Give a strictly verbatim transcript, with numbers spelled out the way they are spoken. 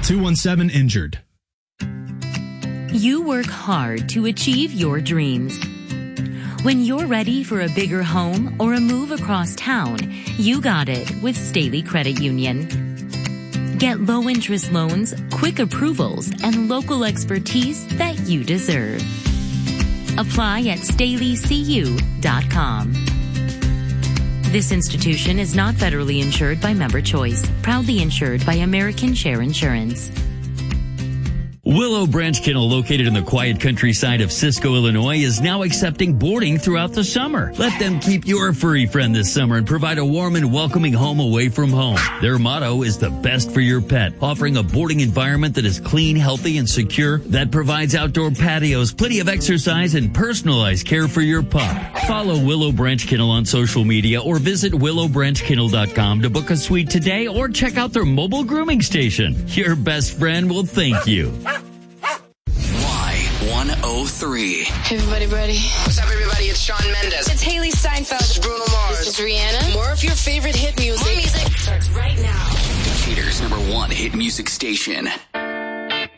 two one seven injured. You work hard to achieve your dreams. When you're ready for a bigger home or a move across town, you got it with Staley Credit Union. Get low-interest loans, quick approvals, and local expertise that you deserve. Apply at staley c u dot com. This institution is not federally insured by Member Choice, proudly insured by American Share Insurance. Willow Branch Kennel, located in the quiet countryside of Cisco, Illinois, is now accepting boarding throughout the summer. Let them keep your furry friend this summer and provide a warm and welcoming home away from home. Their motto is the best for your pet, offering a boarding environment that is clean, healthy, and secure, that provides outdoor patios, plenty of exercise, and personalized care for your pup. Follow Willow Branch Kennel on social media or visit willow branch kennel dot com to book a suite today or check out their mobile grooming station. Your best friend will thank you. one oh three. Hey, everybody ready? What's up, everybody? It's Shawn Mendes. It's Haley Steinfeld. This is Bruno Mars. This is Rihanna. More of your favorite hit music. More music starts right now. Decatur's number one hit music station.